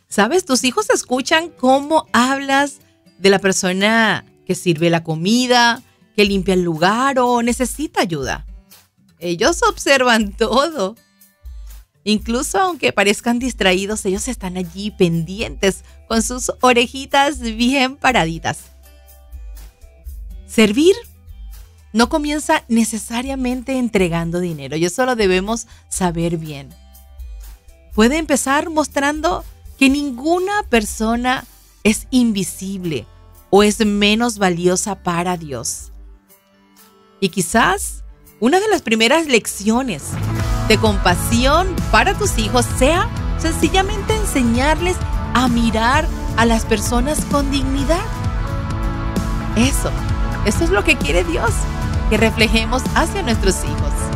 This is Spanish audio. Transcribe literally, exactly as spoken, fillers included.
¿Sabes? Tus hijos escuchan cómo hablas de la persona que sirve la comida, que limpia el lugar o necesita ayuda. Ellos observan todo. Incluso aunque parezcan distraídos, ellos están allí pendientes con sus orejitas bien paraditas. Servir no comienza necesariamente entregando dinero, y eso lo debemos saber bien. Puede empezar mostrando que ninguna persona es invisible o es menos valiosa para Dios. Y quizás una de las primeras lecciones de compasión para tus hijos sea sencillamente enseñarles a mirar a las personas con dignidad. Eso, eso es lo que quiere Dios, que reflejemos hacia nuestros hijos.